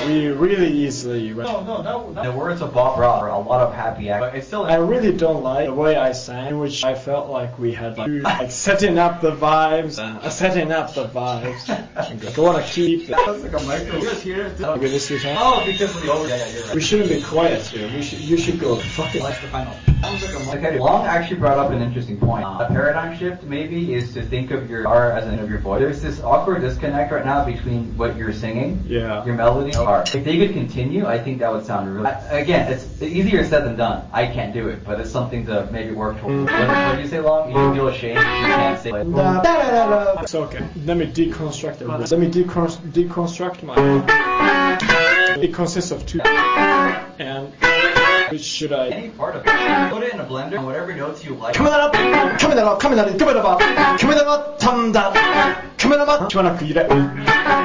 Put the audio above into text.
we really easily went. The words of Bob Ross are a lot of happy acts. But it's still. I really don't like the way I sang, which I felt like we had like setting up the vibes. I want to keep it. That's like a micro. You guys hear it? Okay, this is Oh, because of the over. Yeah, you're right. We shouldn't be quiet here. You should go. Fuck it. That's the final. Okay, Long actually brought up an interesting point. A paradigm shift maybe is to think of your R as an end of your voice. There's this awkward disconnect right now between what you're singing, your melody, and R. If they could continue, I think that would sound really. Again, it's easier said than done. I can't do it, but it's something to maybe work towards. When you say Long, you should feel ashamed if you can't say like. It's okay. Let me deconstruct it. Let me deconstruct my. It consists of two. And which should I? Any part of it. Put it in a blender on whatever notes you like. 카메라 봐. 카메라 봐. 카메라 봐. 카메라 봐. 카메라 봐. 탐다. 카메라 봐. 시원하게 이래.